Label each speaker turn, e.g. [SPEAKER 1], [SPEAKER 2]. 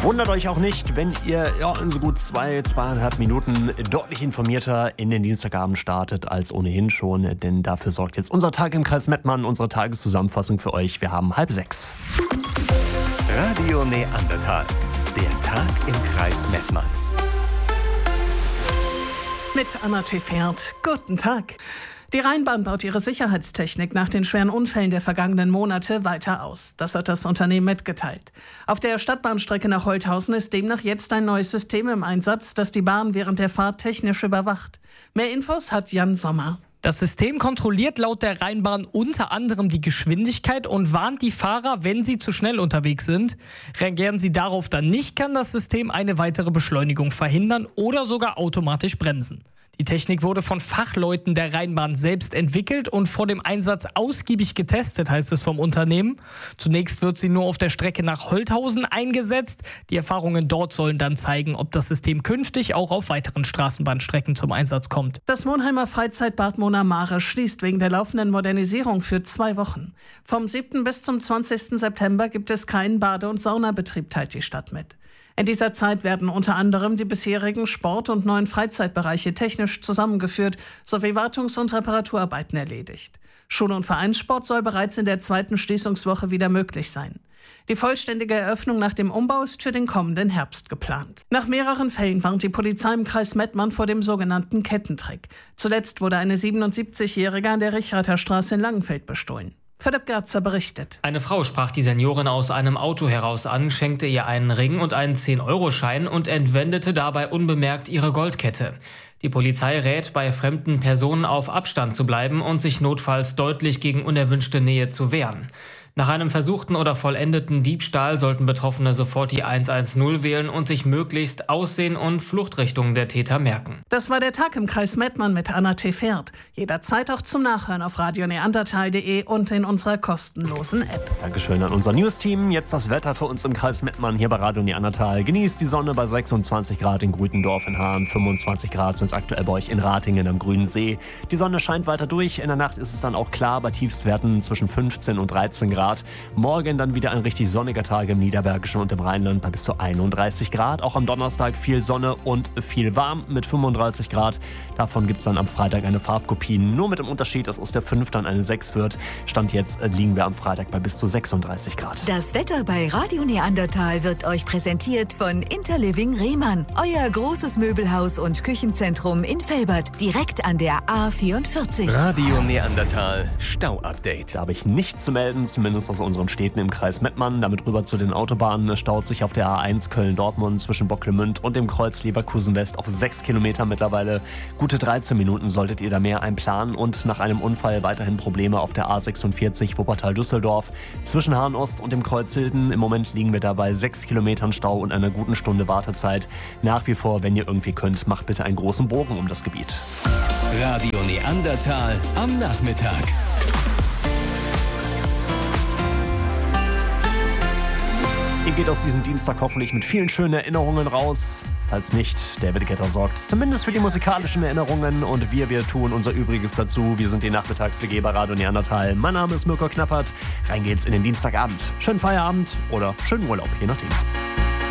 [SPEAKER 1] Wundert euch auch nicht, wenn ihr in so gut 2,5 Minuten deutlich informierter in den Dienstagabend startet als ohnehin schon, denn dafür sorgt jetzt unser Tag im Kreis Mettmann, unsere Tageszusammenfassung für euch. Wir haben 5:30.
[SPEAKER 2] Radio Neandertal, der Tag im Kreis Mettmann.
[SPEAKER 3] Mit Anna Tefert. Guten Tag. Die Rheinbahn baut ihre Sicherheitstechnik nach den schweren Unfällen der vergangenen Monate weiter aus. Das hat das Unternehmen mitgeteilt. Auf der Stadtbahnstrecke nach Holthausen ist demnach jetzt ein neues System im Einsatz, das die Bahn während der Fahrt technisch überwacht. Mehr Infos hat Jan Sommer.
[SPEAKER 4] Das System kontrolliert laut der Rheinbahn unter anderem die Geschwindigkeit und warnt die Fahrer, wenn sie zu schnell unterwegs sind. Reagieren sie darauf dann nicht, kann das System eine weitere Beschleunigung verhindern oder sogar automatisch bremsen. Die Technik wurde von Fachleuten der Rheinbahn selbst entwickelt und vor dem Einsatz ausgiebig getestet, heißt es vom Unternehmen. Zunächst wird sie nur auf der Strecke nach Holthausen eingesetzt. Die Erfahrungen dort sollen dann zeigen, ob das System künftig auch auf weiteren Straßenbahnstrecken zum Einsatz kommt.
[SPEAKER 3] Das Monheimer Freizeitbad Mona Mare schließt wegen der laufenden Modernisierung für 2 Wochen. Vom 7. bis zum 20. September gibt es keinen Bade- und Saunabetrieb, teilt die Stadt mit. In dieser Zeit werden unter anderem die bisherigen Sport- und neuen Freizeitbereiche technisch zusammengeführt sowie Wartungs- und Reparaturarbeiten erledigt. Schul- und Vereinssport soll bereits in der 2. Schließungswoche wieder möglich sein. Die vollständige Eröffnung nach dem Umbau ist für den kommenden Herbst geplant. Nach mehreren Fällen warnt die Polizei im Kreis Mettmann vor dem sogenannten Kettentrick. Zuletzt wurde eine 77-Jährige an der Richratterstraße in Langenfeld bestohlen. Philipp Gerzer berichtet.
[SPEAKER 5] Eine Frau sprach die Seniorin aus einem Auto heraus an, schenkte ihr einen Ring und einen 10-Euro-Schein und entwendete dabei unbemerkt ihre Goldkette. Die Polizei rät, bei fremden Personen auf Abstand zu bleiben und sich notfalls deutlich gegen unerwünschte Nähe zu wehren. Nach einem versuchten oder vollendeten Diebstahl sollten Betroffene sofort die 110 wählen und sich möglichst Aussehen und Fluchtrichtungen der Täter merken.
[SPEAKER 3] Das war der Tag im Kreis Mettmann mit Anna Tefert. Jederzeit auch zum Nachhören auf radioneandertal.de und in unserer kostenlosen App.
[SPEAKER 1] Dankeschön an unser News-Team. Jetzt das Wetter für uns im Kreis Mettmann hier bei Radio Neandertal. Genießt die Sonne bei 26 Grad in Grütendorf in Hahn, 25 Grad sind es aktuell bei euch in Ratingen am Grünen See. Die Sonne scheint weiter durch. In der Nacht ist es dann auch klar bei Tiefstwerten zwischen 15 und 13 Grad. Morgen dann wieder ein richtig sonniger Tag im Niederbergischen und im Rheinland bei bis zu 31 Grad. Auch am Donnerstag viel Sonne und viel warm mit 35 Grad. Davon gibt es dann am Freitag eine Farbkopie. Nur mit dem Unterschied, dass aus der 5 dann eine 6 wird. Stand jetzt liegen wir am Freitag bei bis zu 36 Grad.
[SPEAKER 6] Das Wetter bei Radio Neandertal wird euch präsentiert von Interliving Rehmann. Euer großes Möbelhaus und Küchenzentrum in Velbert. Direkt an der A44.
[SPEAKER 2] Radio Neandertal Stau-Update.
[SPEAKER 1] Da habe ich nichts zu melden, zumindest aus unseren Städten im Kreis Mettmann. Damit rüber zu den Autobahnen. Es staut sich auf der A1 Köln-Dortmund zwischen Bocklemünd und dem Kreuz Leverkusen-West auf 6 Kilometer mittlerweile. Gute 13 Minuten solltet ihr da mehr einplanen. Und nach einem Unfall weiterhin Probleme auf der A46 Wuppertal-Düsseldorf zwischen Hahn-Ost und dem Kreuz Hilden. Im Moment liegen wir da bei 6 Kilometern Stau und einer guten Stunde Wartezeit. Nach wie vor, wenn ihr irgendwie könnt, macht bitte einen großen Bogen um das Gebiet.
[SPEAKER 2] Radio Neandertal am Nachmittag.
[SPEAKER 1] Ihr geht aus diesem Dienstag hoffentlich mit vielen schönen Erinnerungen raus. Falls nicht, der Wittegetter sorgt zumindest für die musikalischen Erinnerungen und wir tun unser Übriges dazu. Wir sind die Nachmittags-WG bei Radio Neandertal. Mein Name ist Mirko Knappert. Rein geht's in den Dienstagabend. Schönen Feierabend oder schönen Urlaub, je nachdem.